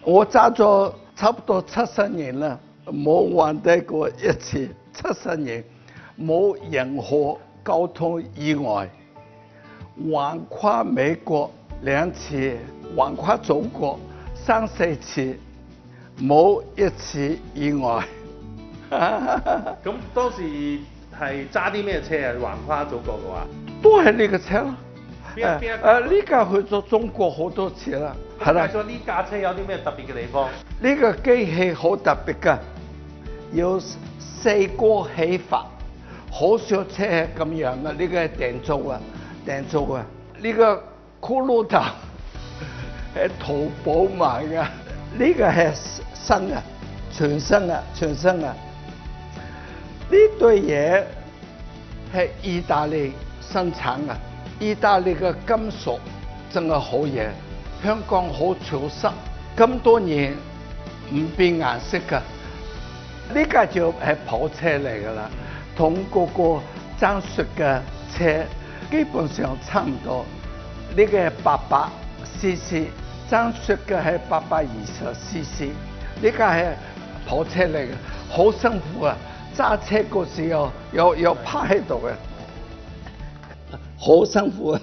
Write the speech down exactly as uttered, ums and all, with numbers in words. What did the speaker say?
我揸咗差不多七十年啦，冇暈低過一次。七十年冇任何交通意外，橫跨美國兩次，橫跨中國三四次，冇一次意外。 咁當時係揸啲咩車啊？橫跨祖國嘅話， 都係呢個車咯。 邊一邊一誒呢架去咗中國好多次啦，係啦。 介紹呢架車有啲咩特別嘅地方？ 呢個機器好特別㗎，有四個起發，好少車係咁樣嘅。呢個係電造啊，電造啊。呢個骷髏頭係淘寶買㗎，呢個係新啊，全新啊，全新啊。呢對嘢係意大利生產啊。意大利嘅金屬真係好嘢，香港好潮濕，咁多年唔變顏色㗎。呢架就係跑車嚟㗎啦，同嗰個爭雪嘅車基本上差唔多。呢個係八百 C C， 爭雪嘅係八百二十 C C。呢架係跑車嚟嘅，好辛苦啊！揸車嗰時候有有趴喺度嘅。好辛苦啊！